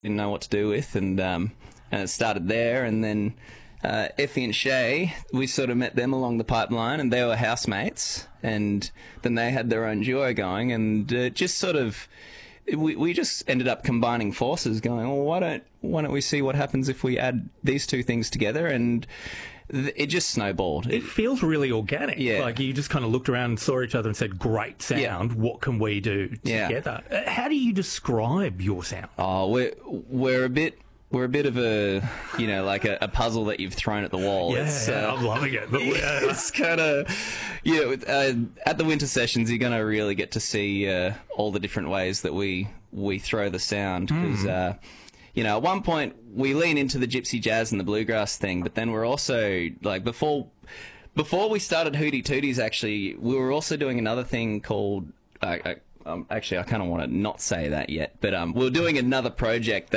didn't know what to do with, and it started there, and then Effie and Shay, we sort of met them along the pipeline, and they were housemates, and then they had their own duo going, and just sort of we just ended up combining forces, going, well, why don't we see what happens if we add these two things together, and it just snowballed. It feels really organic. Yeah. Like you just kind of looked around and saw each other and said, great sound, Yeah. What can we do together? How do you describe your sound? Oh, we're a bit of a, like a puzzle that you've thrown at the wall. Yeah, I'm loving it. But, It's kind of, at the winter sessions, you're going to really get to see all the different ways that we throw the sound. Because, at one point, we lean into the gypsy jazz and the bluegrass thing, but then we're also, like, before we started Hootie Tooties, actually, we were also doing another thing called, actually, I kind of want to not say that yet, but we were doing another project